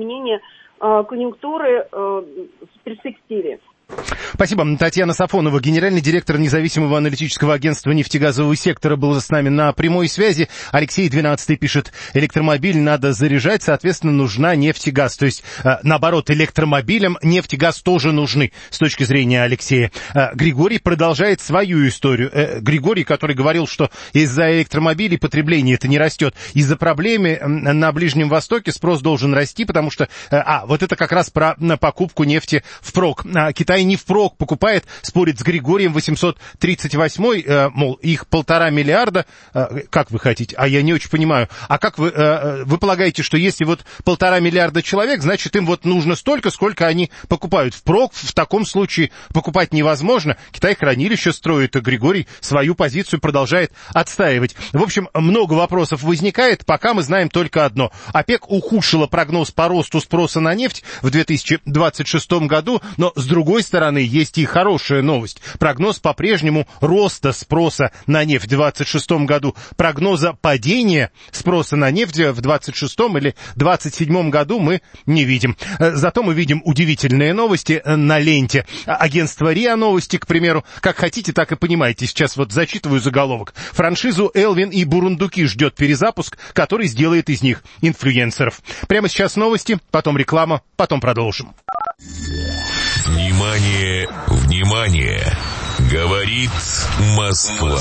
изменения конъюнктуры в перспективе. Спасибо. Татьяна Сафонова, генеральный директор независимого аналитического агентства нефтегазового сектора, был с нами на прямой связи. Алексей 12 пишет: электромобиль надо заряжать, соответственно, нужна нефть и газ. То есть, наоборот, электромобилям нефть и газ тоже нужны, с точки зрения Алексея. Григорий продолжает свою историю. Григорий, который говорил, что из-за электромобилей потребление это не растет. Из-за проблемы на Ближнем Востоке спрос должен расти, потому что... вот это как раз про покупку нефти впрок. Китай не впрок покупает, спорит с Григорием 838, мол, их 1,5 миллиарда. Как вы хотите? А я не очень понимаю. А как вы полагаете, что если вот 1,5 миллиарда человек, значит, им вот нужно столько, сколько они покупают? Впрок в таком случае покупать невозможно. Китай хранилище строит, и Григорий свою позицию продолжает отстаивать. В общем, много вопросов возникает, пока мы знаем только одно. ОПЕК ухудшила прогноз по росту спроса на нефть в 2026 году, но с другой стороны, есть и хорошая новость. Прогноз по-прежнему роста спроса на нефть в 2026 году. Прогноза падения спроса на нефть в 2026 или 2027 году мы не видим. Зато мы видим удивительные новости на ленте. Агентство РИА Новости, к примеру, как хотите, так и понимаете. Сейчас вот зачитываю заголовок. Франшизу «Элвин и Бурундуки» ждет перезапуск, который сделает из них инфлюенсеров. Прямо сейчас новости, потом реклама, потом продолжим. Внимание, внимание! Говорит Москва.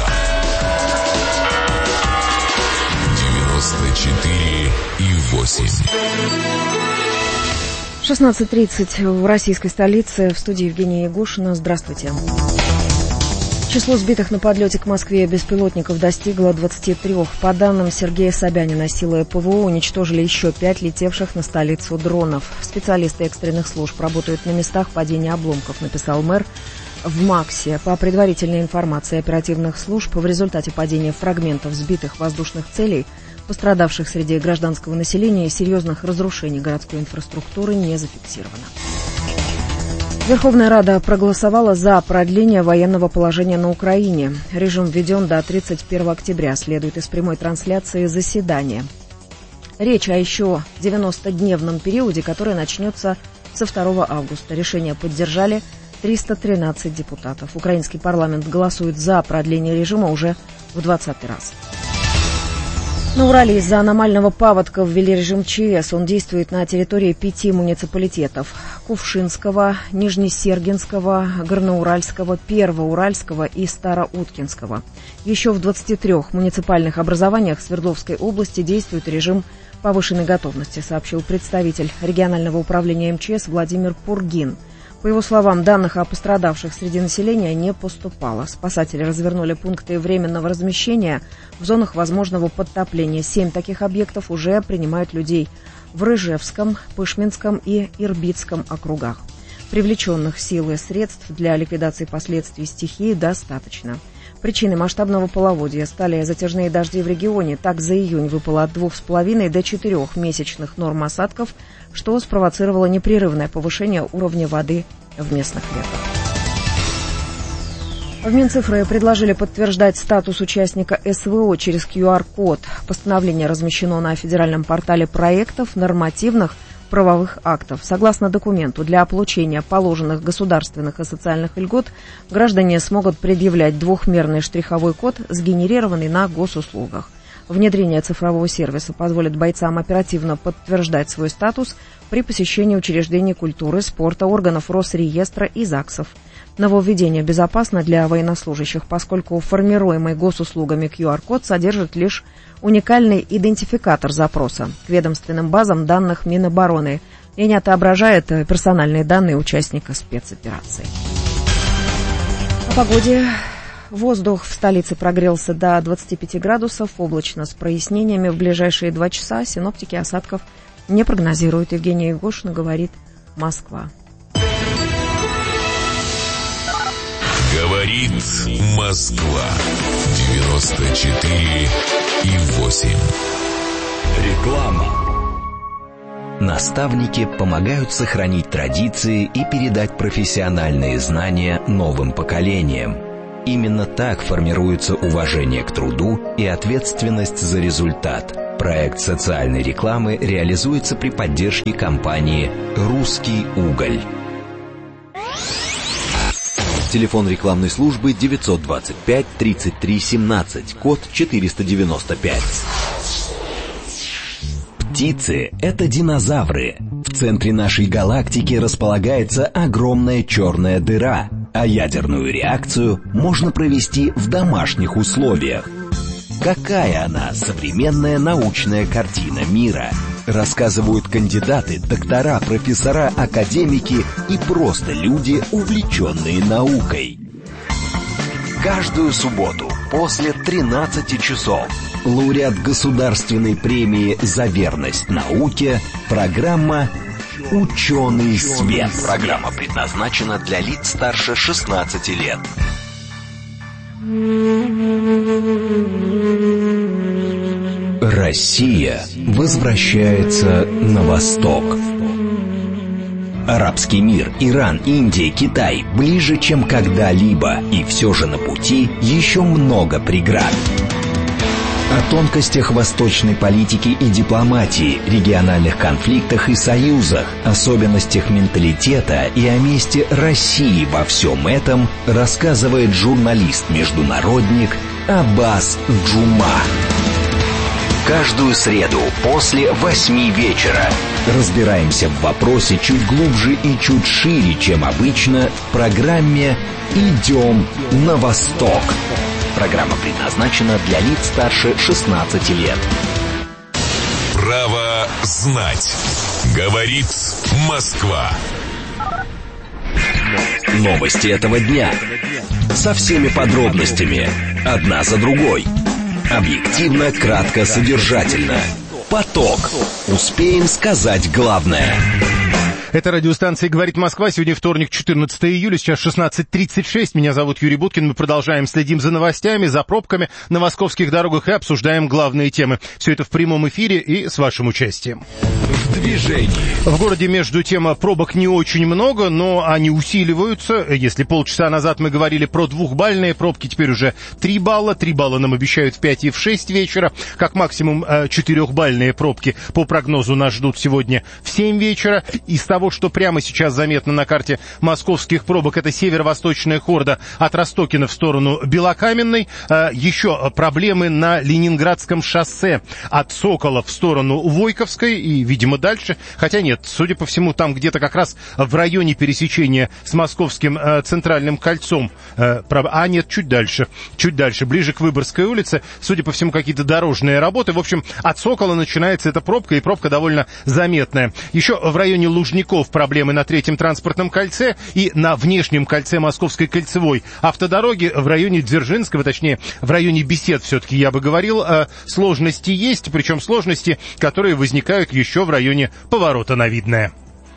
94,8. 16:30 в российской столице. В студии Евгения Ягушина. Здравствуйте. Число сбитых на подлете к Москве беспилотников достигло 23. По данным Сергея Собянина, силы ПВО уничтожили еще 5 летевших на столицу дронов. Специалисты экстренных служб работают на местах падения обломков, написал мэр в МАКСе. По предварительной информации оперативных служб, в результате падения фрагментов сбитых воздушных целей, пострадавших среди гражданского населения и серьезных разрушений городской инфраструктуры не зафиксировано. Верховная Рада проголосовала за продление военного положения на Украине. Режим введен до 31 октября, следует из прямой трансляции заседания. Речь о еще 90-дневном периоде, который начнется со 2 августа. Решение поддержали 313 депутатов. Украинский парламент голосует за продление режима уже в 20-й раз. На Урале из-за аномального паводка ввели режим ЧС. Он действует на территории 5 муниципалитетов: Кувшинского, Нижнесергинского, Горноуральского, Первоуральского и Староуткинского. Еще в 23 муниципальных образованиях Свердловской области действует режим повышенной готовности, сообщил представитель регионального управления МЧС Владимир Пургин. По его словам, данных о пострадавших среди населения не поступало. Спасатели развернули пункты временного размещения в зонах возможного подтопления. 7 таких объектов уже принимают людей в Рыжевском, Пышминском и Ирбитском округах. Привлеченных сил и средств для ликвидации последствий стихии достаточно. Причиной масштабного половодья стали затяжные дожди в регионе. Так, за июнь выпало от 2,5 до 4 месячных норм осадков, что спровоцировало непрерывное повышение уровня воды в местных реках. В Минцифры предложили подтверждать статус участника СВО через QR-код. Постановление размещено на федеральном портале проектов, нормативных, правовых актов. Согласно документу, для получения положенных государственных и социальных льгот граждане смогут предъявлять двухмерный штриховой код, сгенерированный на госуслугах. Внедрение цифрового сервиса позволит бойцам оперативно подтверждать свой статус при посещении учреждений культуры, спорта, органов Росреестра и ЗАГСов. Нововведение безопасно для военнослужащих, поскольку формируемый госуслугами QR-код содержит лишь уникальный идентификатор запроса к ведомственным базам данных Минобороны и не отображает персональные данные участника спецоперации. О погоде. Воздух в столице прогрелся до 25 градусов, облачно с прояснениями. В ближайшие 2 часа синоптики осадков не прогнозируют. Евгения Ягушина, говорит Москва. Говорит Москва. 94,8. Реклама. Наставники помогают сохранить традиции и передать профессиональные знания новым поколениям. Именно так формируется уважение к труду и ответственность за результат. Проект социальной рекламы реализуется при поддержке компании «Русский уголь». Телефон рекламной службы 925 33 17, код 495. Птицы — это динозавры. В центре нашей галактики располагается огромная черная дыра, а ядерную реакцию можно провести в домашних условиях. Какая она, современная научная картина мира? Рассказывают кандидаты, доктора, профессора, академики и просто люди, увлеченные наукой. Каждую субботу после 13 часов лауреат государственной премии за верность науке, программа «Ученый свет». Программа предназначена для лиц старше 16 лет. Россия возвращается на восток. Арабский мир, Иран, Индия, Китай ближе, чем когда-либо, и все же на пути еще много преград. О тонкостях восточной политики и дипломатии, региональных конфликтах и союзах, особенностях менталитета и о месте России во всем этом рассказывает журналист-международник Аббас Джума. Каждую среду после 8 вечера разбираемся в вопросе чуть глубже и чуть шире, чем обычно, в программе «Идем на восток». Программа предназначена для лиц старше 16 лет. Право знать. Говорит Москва. Новости этого дня. Со всеми подробностями. Одна за другой. Объективно, кратко, содержательно. Поток. Успеем сказать главное. Это радиостанция «Говорит Москва». Сегодня вторник, 14 июля, сейчас 16:36. Меня зовут Юрий Буткин. Мы продолжаем, следим за новостями, за пробками на московских дорогах и обсуждаем главные темы. Все это в прямом эфире и с вашим участием. В движении. В городе, между тем, пробок не очень много, но они усиливаются. Если полчаса назад мы говорили про двухбальные пробки, теперь уже 3 балла. 3 балла нам обещают в 5 и в 6 вечера. Как максимум 4-бальные пробки по прогнозу нас ждут сегодня в 7 вечера. Из того, что прямо сейчас заметно на карте московских пробок, это северо-восточная хорда от Ростокина в сторону Белокаменной. Еще проблемы на Ленинградском шоссе от Сокола в сторону Войковской и, видимо, дальше. Хотя нет, судя по всему, там где-то как раз в районе пересечения с Московским центральным кольцом. Нет, чуть дальше, ближе к Выборгской улице. Судя по всему, какие-то дорожные работы. В общем, от Сокола начинается эта пробка, и пробка довольно заметная. Еще в районе Лужников проблемы на Третьем транспортном кольце и на внешнем кольце Московской кольцевой автодороги в районе Дзержинского, точнее, в районе Бесед, все-таки я бы говорил, сложности есть, причем сложности, которые возникают еще в районе поворота на Видное.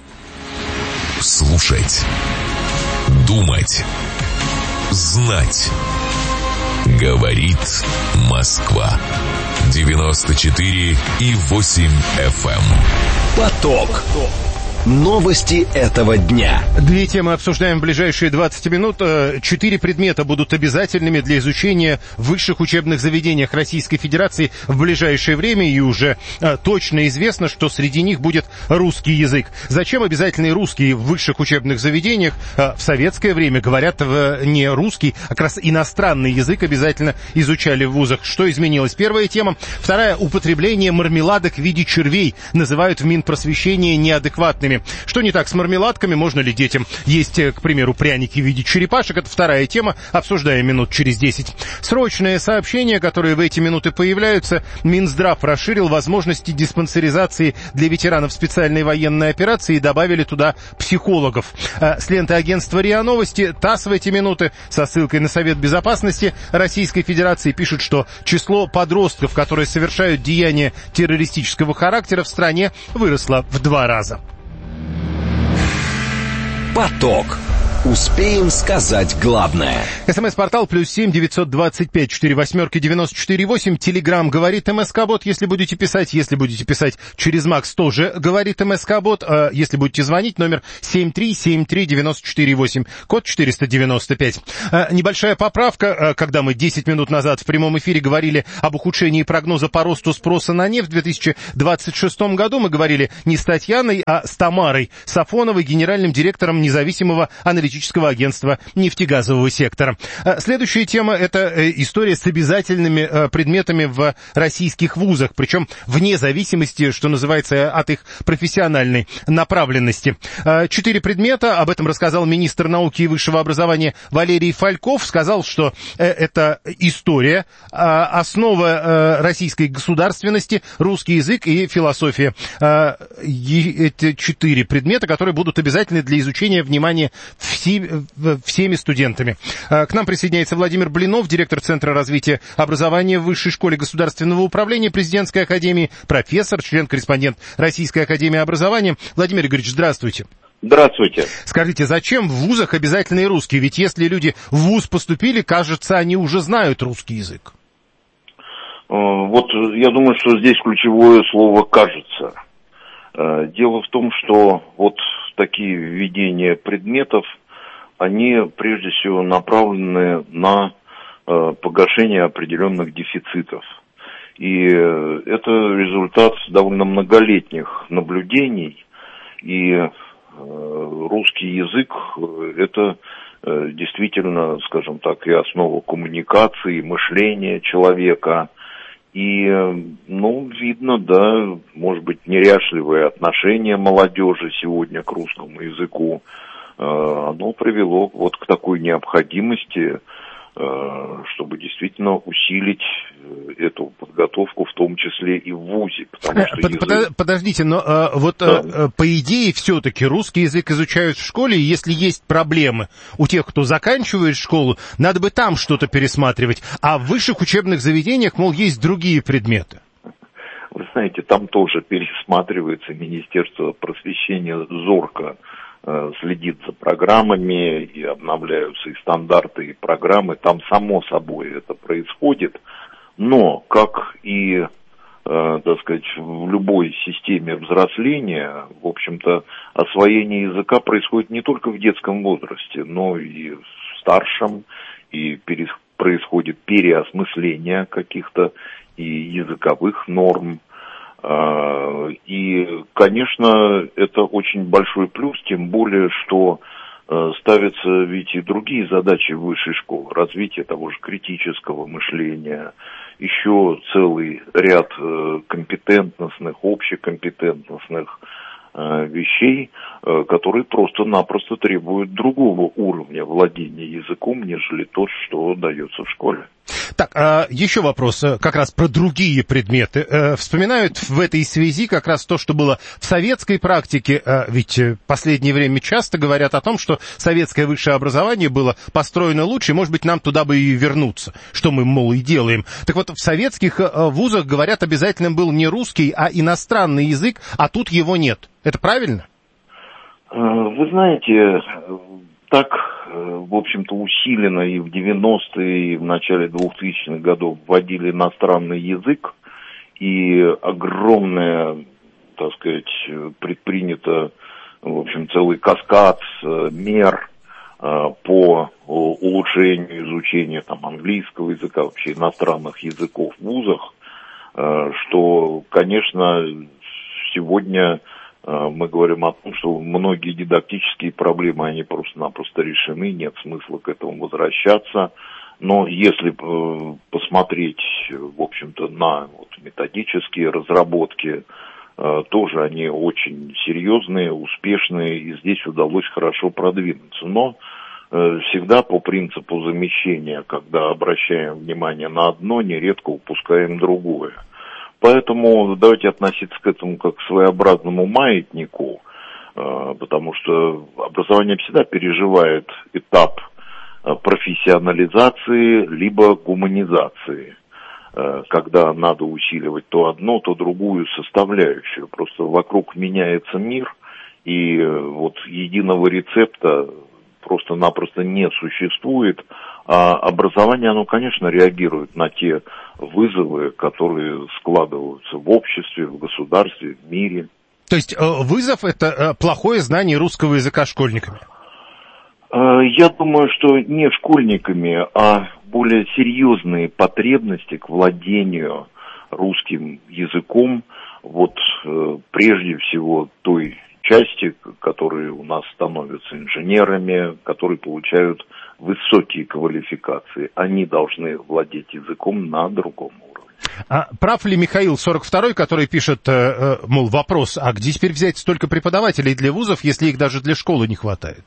Слушать. Думать. Знать. Говорит Москва. 94,8 FM. Поток. Новости этого дня. 2 темы обсуждаем в ближайшие 20 минут. 4 предмета будут обязательными для изучения в высших учебных заведениях Российской Федерации в ближайшее время, и уже точно известно, что среди них будет русский язык. Зачем обязательный русский в высших учебных заведениях? В советское время, говорят, не русский, а как раз иностранный язык обязательно изучали в вузах. Что изменилось? Первая тема. Вторая. Употребление мармеладок в виде червей называют в Минпросвещении неадекватными. Что не так с мармеладками? Можно ли детям есть, к примеру, пряники в виде черепашек? Это вторая тема. Обсуждаем минут через 10. Срочные сообщения, которые в эти минуты появляются. Минздрав расширил возможности диспансеризации для ветеранов специальной военной операции и добавили туда психологов. С ленты агентства РИА Новости ТАСС в эти минуты со ссылкой на Совет Безопасности Российской Федерации пишет, что число подростков, которые совершают деяния террористического характера в стране, выросло в 2 раза. Поток. Успеем сказать главное. СМС-портал +7 925 48 94 8. Телеграм говорит МСК-бот. Если будете писать через Макс, тоже говорит МСК-бот. Если будете звонить, номер 7373948, код 495. Небольшая поправка. Когда мы 10 минут назад в прямом эфире говорили об ухудшении прогноза по росту спроса на нефть в 2026 году, мы говорили не с Татьяной, а с Тамарой Сафоновой, генеральным директором независимого аналитического агентства нефтегазового сектора. Следующая тема — это история с обязательными предметами в российских вузах, причем вне зависимости, что называется, от их профессиональной направленности. 4 предмета, об этом рассказал министр науки и высшего образования Валерий Фальков, сказал, что это история, основа российской государственности, русский язык и философия. Эти 4 предмета, которые будут обязательны для изучения, внимания, всеми студентами. К нам присоединяется Владимир Блинов, директор Центра развития образования в Высшей школе государственного управления Президентской академии, профессор, член-корреспондент Российской академии образования. Владимир Игоревич, здравствуйте. Здравствуйте. Скажите, зачем в вузах обязательный русский? Ведь если люди в вуз поступили, кажется, они уже знают русский язык. Вот я думаю, что здесь ключевое слово «кажется». Дело в том, что вот такие введения предметов, они прежде всего направлены на погашение определенных дефицитов. И это результат довольно многолетних наблюдений. И русский язык – это действительно, скажем так, и основа коммуникации, и мышления человека. И, видно, да, может быть, неряшливое отношение молодежи сегодня к русскому языку, оно привело вот к такой необходимости, чтобы действительно усилить эту подготовку, в том числе и в вузе. Потому что Подождите, но по идее все-таки русский язык изучают в школе, и если есть проблемы у тех, кто заканчивает школу, надо бы там что-то пересматривать, а в высших учебных заведениях, мол, есть другие предметы. Вы знаете, там тоже пересматривается. Министерство просвещения зорко следит за программами, и обновляются и стандарты, и программы. Там само собой это происходит. Но, как и, так сказать, в любой системе взросления, в общем-то, освоение языка происходит не только в детском возрасте, но и в старшем, и происходит переосмысление каких-то и языковых норм. И, конечно, это очень большой плюс, тем более, что ставятся ведь и другие задачи в высшей школе. Развитие того же критического мышления, еще целый ряд компетентностных, общекомпетентностных вещей, которые просто-напросто требуют другого уровня владения языком, нежели тот, что дается в школе. Так, еще вопрос как раз про другие предметы. Вспоминают в этой связи как раз то, что было в советской практике, ведь в последнее время часто говорят о том, что советское высшее образование было построено лучше, и, может быть, нам туда бы и вернуться, что мы, мол, и делаем. Так вот, в советских вузах, говорят, обязательным был не русский, а иностранный язык, а тут его нет. Это правильно? Вы знаете, так, в общем-то, усиленно и в 90-е, и в начале 2000-х годов вводили иностранный язык, и огромное, так сказать, предпринято, в общем, целый каскад мер по улучшению изучения там английского языка, вообще иностранных языков в вузах, что, конечно, сегодня мы говорим о том, что многие дидактические проблемы, они просто-напросто решены, нет смысла к этому возвращаться. Но если посмотреть, в общем-то, на методические разработки, тоже они очень серьезные, успешные, и здесь удалось хорошо продвинуться. Но всегда по принципу замещения, когда обращаем внимание на одно, нередко упускаем другое. Поэтому давайте относиться к этому как к своеобразному маятнику, потому что образование всегда переживает этап профессионализации либо гуманизации, когда надо усиливать то одно, то другую составляющую. Просто вокруг меняется мир, и вот единого рецепта просто-напросто не существует. А образование, оно, конечно, реагирует на те вызовы, которые складываются в обществе, в государстве, в мире. То есть вызов – это плохое знание русского языка школьниками? Я думаю, что не школьниками, а более серьезные потребности к владению русским языком, вот прежде всего той части, которые у нас становятся инженерами, которые получают высокие квалификации. Они должны владеть языком на другом уровне. А прав ли Михаил 42-й, который пишет, мол, вопрос, а где теперь взять столько преподавателей для вузов, если их даже для школы не хватает?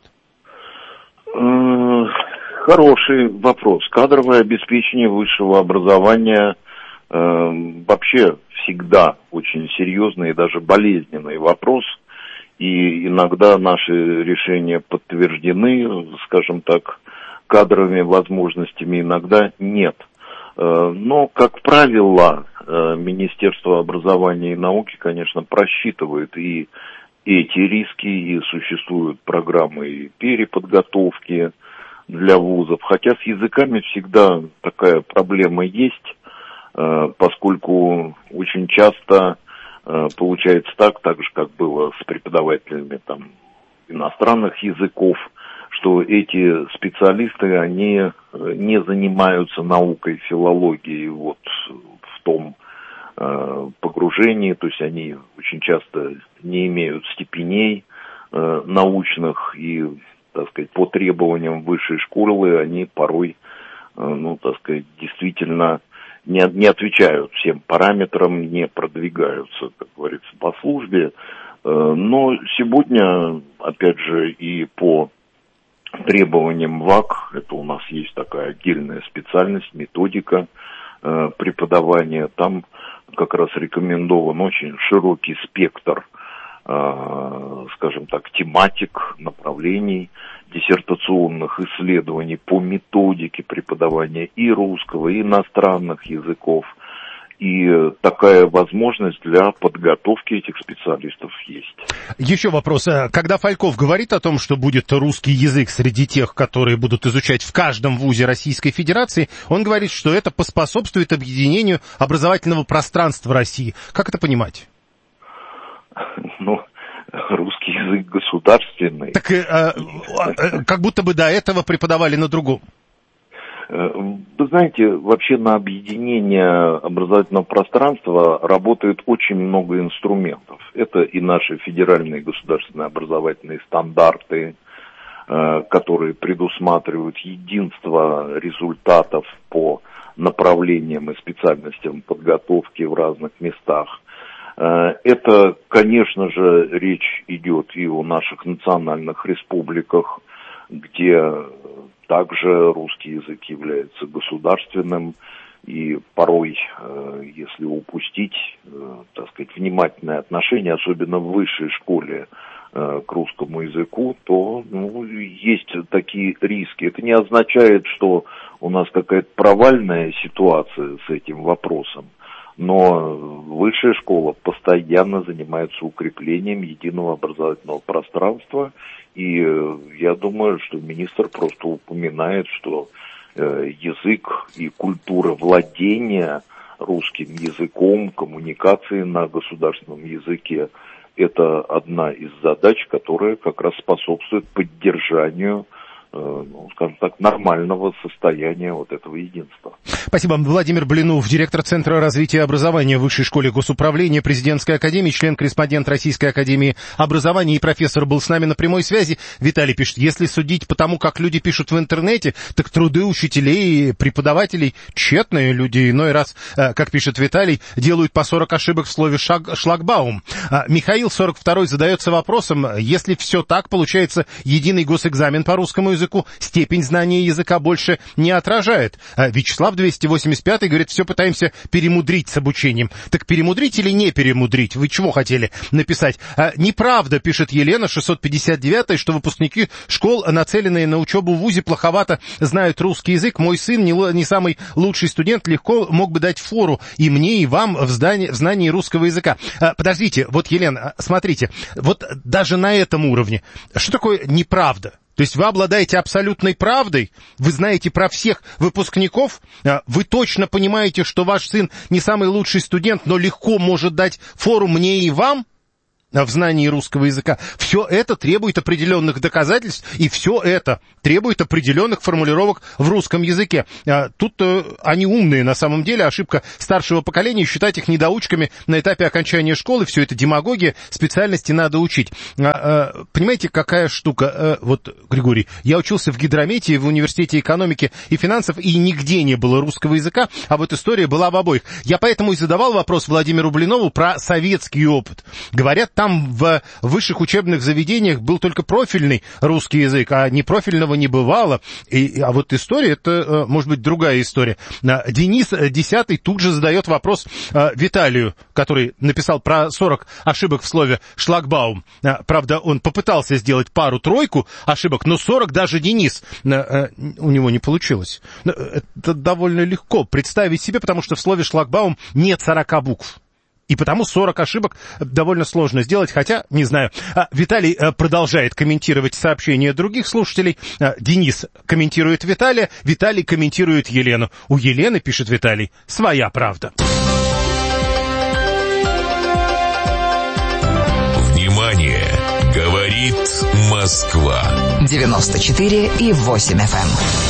Хороший вопрос. Кадровое обеспечение высшего образования вообще всегда очень серьезный и даже болезненный вопрос. И иногда наши решения подтверждены, скажем так, кадровыми возможностями, иногда нет. Но, как правило, Министерство образования и науки, конечно, просчитывает и эти риски, и существуют программы переподготовки для вузов. Хотя с языками всегда такая проблема есть, поскольку очень часто получается так же, как было с преподавателями там, иностранных языков, что эти специалисты, они не занимаются наукой, филологией вот в том погружении, то есть они очень часто не имеют степеней научных и, так сказать, по требованиям высшей школы они порой, так сказать, действительно не отвечают всем параметрам, не продвигаются, как говорится, по службе. Но сегодня, опять же, и по требованиям ВАК, это у нас есть такая отдельная специальность, методика преподавания, там как раз рекомендован очень широкий спектр, скажем так, тематик, направлений, диссертационных исследований по методике преподавания и русского, и иностранных языков. И такая возможность для подготовки этих специалистов есть. Еще вопрос. Когда Фальков говорит о том, что будет русский язык среди тех, которые будут изучать в каждом вузе Российской Федерации, он говорит, что это поспособствует объединению образовательного пространства России. Как это понимать? Русский язык государственный. Так как будто бы до этого преподавали на другом. Вы знаете, вообще на объединение образовательного пространства работает очень много инструментов. Это и наши федеральные государственные образовательные стандарты, которые предусматривают единство результатов по направлениям и специальностям подготовки в разных местах. Это, конечно же, речь идет и о наших национальных республиках, где также русский язык является государственным, и порой, если упустить, так сказать, внимательное отношение, особенно в высшей школе к русскому языку, то есть такие риски. Это не означает, что у нас какая-то провальная ситуация с этим вопросом, но высшая школа постоянно занимается укреплением единого образовательного пространства, и я думаю, что министр просто упоминает, что язык и культура владения русским языком, коммуникации на государственном языке – это одна из задач, которая как раз способствует поддержанию, скажем так, нормального состояния вот этого единства. Спасибо. Владимир Блинов, директор Центра развития образования в Высшей школе госуправления Президентской академии, член-корреспондент Российской академии образования и профессор был с нами на прямой связи. Виталий пишет, если судить по тому, как люди пишут в интернете, так труды учителей и преподавателей тщетные. Люди иной раз, как пишет Виталий, делают по 40 ошибок в слове шлагбаум. Михаил 42-й задается вопросом, если все так, получается, единый госэкзамен по русскому языку степень знания языка больше не отражает. Вячеслав 285 говорит, все пытаемся перемудрить с обучением. Так перемудрить или не перемудрить? Вы чего хотели написать? Неправда, пишет Елена 659, что выпускники школ, нацеленные на учебу в вузе, плоховато знают русский язык. Мой сын, не самый лучший студент, легко мог бы дать фору и мне, и вам в знании русского языка. Подождите, вот, Елена, смотрите, вот даже на этом уровне, что такое неправда? То есть вы обладаете абсолютной правдой, вы знаете про всех выпускников, вы точно понимаете, что ваш сын не самый лучший студент, но легко может дать фору мне и вам в знании русского языка. Все это требует определенных доказательств, и все это требует определенных формулировок в русском языке. Тут они умные на самом деле, ошибка старшего поколения считать их недоучками на этапе окончания школы, все это демагогия, специальности надо учить. Понимаете, какая штука? Вот, Григорий, я учился в гидрометии в университете экономики и финансов, и нигде не было русского языка, а вот история была в обоих. Я поэтому и задавал вопрос Владимиру Блинову про советский опыт. Говорят, там в высших учебных заведениях был только профильный русский язык, а непрофильного не бывало. А вот история, это, может быть, другая история. Денис Десятый тут же задает вопрос Виталию, который написал про 40 ошибок в слове «шлагбаум». Правда, он попытался сделать пару-тройку ошибок, но 40 даже Денис у него не получилось. Это довольно легко представить себе, потому что в слове «шлагбаум» нет 40 букв. И потому 40 ошибок довольно сложно сделать, хотя, не знаю. Виталий продолжает комментировать сообщения других слушателей. Денис комментирует Виталия, Виталий комментирует Елену. У Елены, пишет Виталий, своя правда. Внимание! Говорит Москва. 94,8 FM.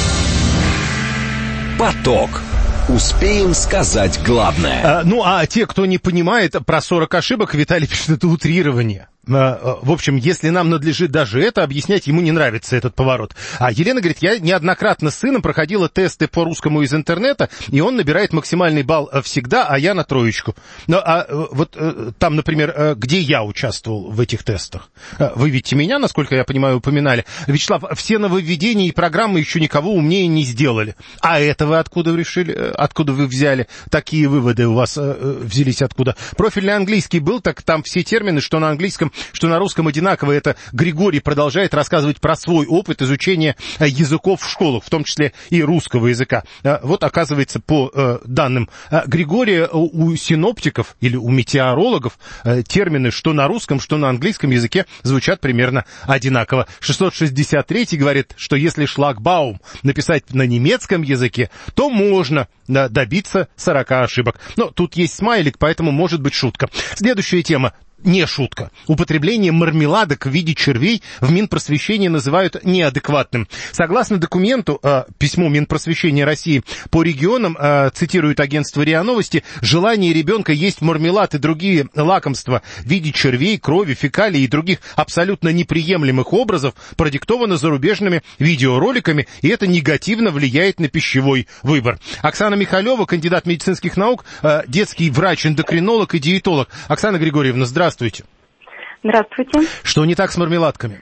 Поток. Успеем сказать главное. Ну, а те, кто не понимает про 40 ошибок, Виталий пишет, это утрирование. В общем, если нам надлежит даже это объяснять, ему не нравится этот поворот. А Елена говорит, я неоднократно с сыном проходила тесты по русскому из интернета, и он набирает максимальный балл всегда, а я на 3. Ну, а вот там, например, где я участвовал в этих тестах? Вы ведь меня, насколько я понимаю, упоминали. Вячеслав, все нововведения и программы еще никого умнее не сделали. А это вы откуда вы решили? Откуда вы взяли? Такие выводы у вас взялись откуда? Профильный английский был, так там все термины, что на английском, что на русском одинаково. Это Григорий продолжает рассказывать про свой опыт изучения языков в школах, в том числе и русского языка. Вот, оказывается, по данным Григория, у синоптиков или у метеорологов термины, что на русском, что на английском языке, звучат примерно одинаково. 663 говорит, что если шлагбаум написать на немецком языке, то можно добиться 40 ошибок. Но тут есть смайлик, поэтому может быть шутка. Следующая тема. Не шутка. Употребление мармеладок в виде червей в Минпросвещении называют неадекватным. Согласно документу, письмо Минпросвещения России по регионам, цитирует агентство РИА Новости, желание ребенка есть мармелад и другие лакомства в виде червей, крови, фекалий и других абсолютно неприемлемых образов продиктовано зарубежными видеороликами, и это негативно влияет на пищевой выбор. Оксана Михалева, кандидат медицинских наук, детский врач-эндокринолог и диетолог. Оксана Григорьевна, здравствуйте. Здравствуйте. Что не так с мармеладками?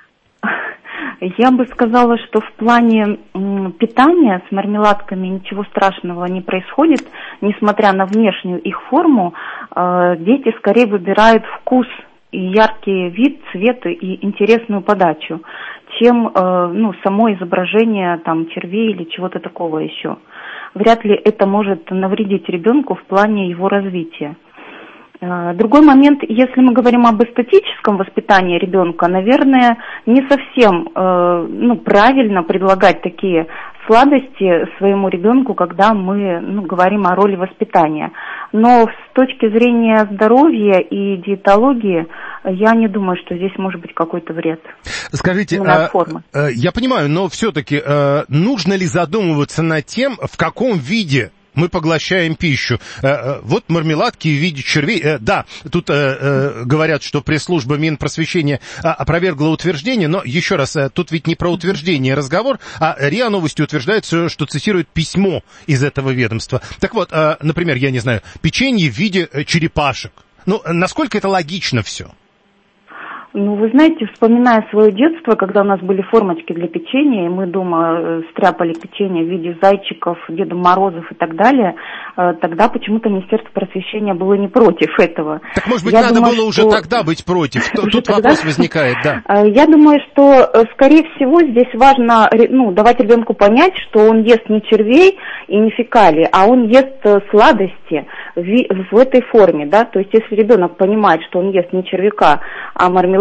Я бы сказала, что в плане питания с мармеладками ничего страшного не происходит. Несмотря на внешнюю их форму, дети скорее выбирают вкус и яркий вид, цвет и интересную подачу, чем само изображение там червей или чего-то такого еще. Вряд ли это может навредить ребенку в плане его развития. Другой момент, если мы говорим об эстетическом воспитании ребенка, наверное, не совсем правильно предлагать такие сладости своему ребенку, когда мы говорим о роли воспитания. Но с точки зрения здоровья и диетологии, я не думаю, что здесь может быть какой-то вред. Скажите, я понимаю, но все-таки нужно ли задумываться над тем, в каком виде мы поглощаем пищу? Вот мармеладки в виде червей. Да, тут говорят, что пресс-служба Минпросвещения опровергла утверждение, но еще раз, тут ведь не про утверждение разговор, а РИА Новости утверждает, что цитирует письмо из этого ведомства. Так вот, например, я не знаю, печенье в виде черепашек. Ну, насколько это логично все? Вы знаете, вспоминая свое детство, когда у нас были формочки для печенья, и мы дома стряпали печенье в виде зайчиков, Деда Морозов и так далее, тогда почему-то Министерство просвещения было не против этого. Так, может быть, надо было уже тогда быть против? Тут вопрос возникает, да. Я думаю, что, скорее всего, здесь важно давать ребенку понять, что он ест не червей и не фекалии, а он ест сладости в этой форме, да, то есть если ребенок понимает, что он ест не червяка, а мармелад,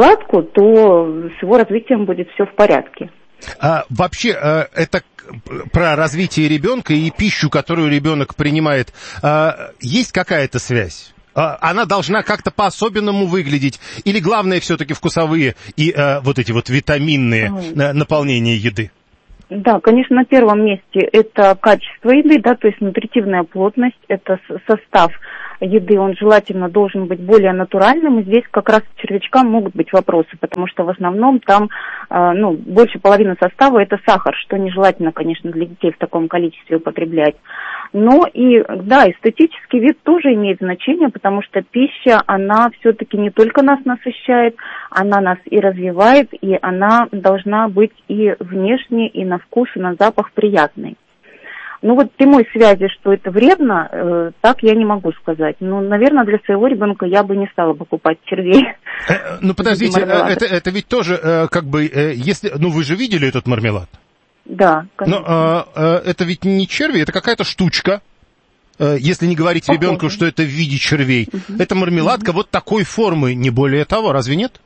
мармеладку, то с его развитием будет все в порядке. Вообще, это про развитие ребенка и пищу, которую ребенок принимает. Есть какая-то связь? Она должна как-то по-особенному выглядеть? Или главное все-таки вкусовые и вот эти вот витаминные наполнения еды? Да, конечно, на первом месте это качество еды, да, то есть нутритивная плотность, это состав еды, он желательно должен быть более натуральным, и здесь как раз к червячкам могут быть вопросы, потому что в основном там, больше половины состава это сахар, что нежелательно, конечно, для детей в таком количестве употреблять. Но и, да, эстетический вид тоже имеет значение, потому что пища, она все-таки не только нас насыщает, она нас и развивает, и она должна быть и внешне, и на вкус, и на запах приятной. Ну вот прямой связи, что это вредно, так я не могу сказать. Ну, наверное, для своего ребенка я бы не стала покупать червей. Ну, подождите, это ведь тоже если... Ну, вы же видели этот мармелад? Да, конечно. Но это ведь не черви, это какая-то штучка. Если не говорить ребенку, что это в виде червей. Это мармеладка вот такой формы, не более того, разве нет?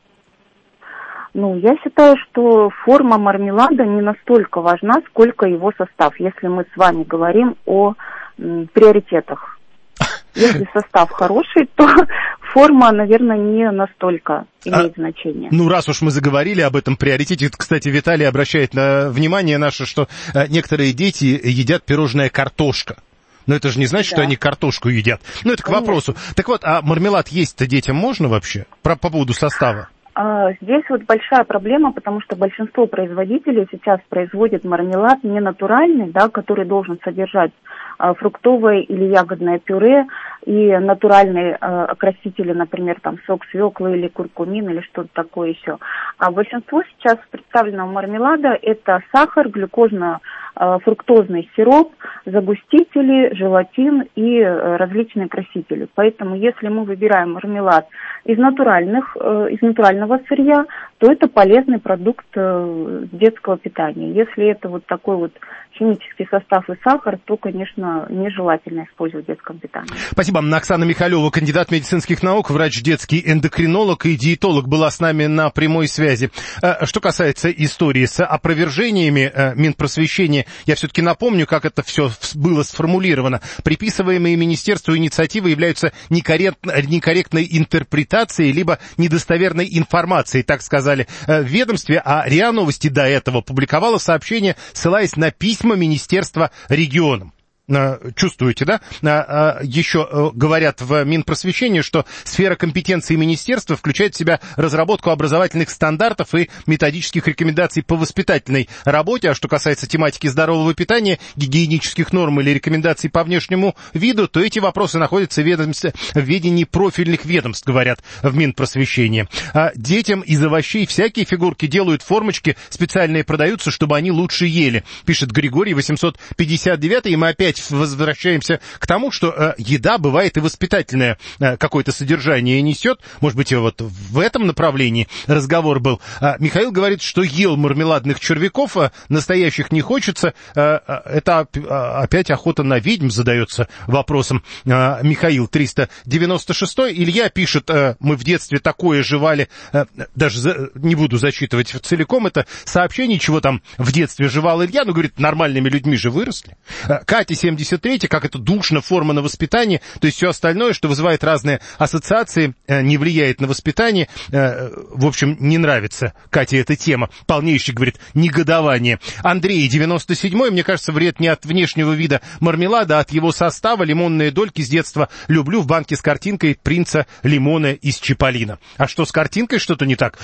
Ну, я считаю, что форма мармелада не настолько важна, сколько его состав, если мы с вами говорим о приоритетах. Если состав хороший, то форма, наверное, не настолько имеет значение. Ну, раз уж мы заговорили об этом приоритете, кстати, Виталий обращает внимание наше, что некоторые дети едят пирожное картошка. Но это же не значит, что они картошку едят. Ну, это к вопросу. Так вот, а мармелад есть-то детям можно вообще? По поводу состава? Здесь вот большая проблема, потому что большинство производителей сейчас производят мармелад не натуральный, да, который должен содержать фруктовое или ягодное пюре и натуральные окрасители, например, там сок свеклы или куркумин или что-то такое еще. А большинство сейчас представленного мармелада это сахар, глюкозно-фруктозный сироп, загустители, желатин и различные красители. Поэтому если мы выбираем мармелад из натурального сырья, то это полезный продукт детского питания. Если это вот такой вот химический состав и сахар, то, конечно, нежелательно использовать в детском питании. Спасибо. Оксана Михалева, кандидат медицинских наук, врач детский эндокринолог и диетолог, была с нами на прямой связи. Что касается истории с опровержениями Минпросвещения, я все-таки напомню, как это все было сформулировано. Приписываемые министерству инициативы являются некорректной интерпретацией либо недостоверной информацией, так сказали в ведомстве, а РИА Новости до этого публиковала сообщение, ссылаясь на письма Министерства регионам. Чувствуете, да? Еще говорят в Минпросвещении, что сфера компетенции министерства включает в себя разработку образовательных стандартов и методических рекомендаций по воспитательной работе. А что касается тематики здорового питания, гигиенических норм или рекомендаций по внешнему виду, то эти вопросы находятся в ведении профильных ведомств, говорят в Минпросвещении. Детям из овощей всякие фигурки делают, формочки специальные продаются, чтобы они лучше ели, пишет Григорий 859, и мы опять возвращаемся к тому, что еда бывает и воспитательное какое-то содержание несет. Может быть, вот в этом направлении разговор был. Михаил говорит, что ел мармеладных червяков, настоящих не хочется. Это опять охота на ведьм задается вопросом. Михаил 396. Илья пишет, мы в детстве такое жевали, даже не буду зачитывать целиком это сообщение, чего там в детстве жевал Илья, но говорит, нормальными людьми же выросли. Катя 73, как это душно, форма на воспитание, то есть все остальное, что вызывает разные ассоциации, не влияет на воспитание. В общем, не нравится Кате эта тема. Полнейшее, говорит, негодование. Андрей 97, мне кажется, вред не от внешнего вида мармелада, а от его состава. Лимонные дольки с детства люблю в банке с картинкой принца Лимона из Чиполлино. А что с картинкой что-то не так?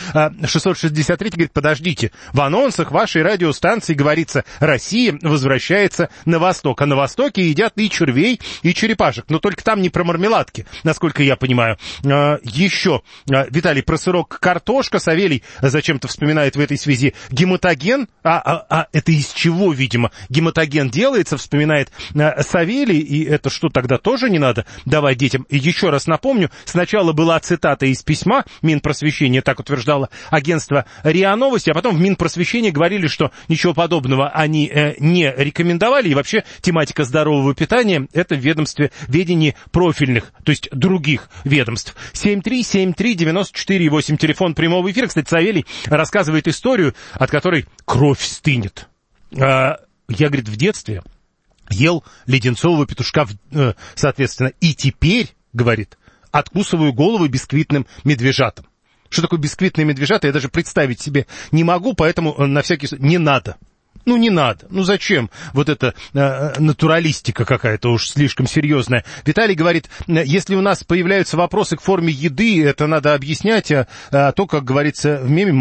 663 говорит, подождите, в анонсах вашей радиостанции говорится, Россия возвращается на восток, а на востоке едят и червей, и черепашек, но только там не про мармеладки, насколько я понимаю. Еще, Виталий, про сырок картошка, Савелий зачем-то вспоминает в этой связи гематоген, это из чего, видимо, гематоген делается, вспоминает Савелий, и это что, тогда тоже не надо давать детям? И еще раз напомню, сначала была цитата из письма Минпросвещения, так утверждало агентство РИА Новости, а потом в Минпросвещении говорили, что ничего подобного они не рекомендовали, и вообще тематика политика здорового питания – это в ведении профильных, то есть других ведомств. 7373948, телефон прямого эфира. Кстати, Савелий рассказывает историю, от которой кровь стынет. Я, говорит, в детстве ел леденцового петушка, соответственно, и теперь, говорит, откусываю голову бисквитным медвежатам. Что такое бисквитные медвежата, я даже представить себе не могу, поэтому на всякий случай не надо. Ну, не надо. Ну, зачем? Вот эта натуралистика какая-то уж слишком серьезная. Виталий говорит, если у нас появляются вопросы к форме еды, это надо объяснять, а то, как говорится в меме,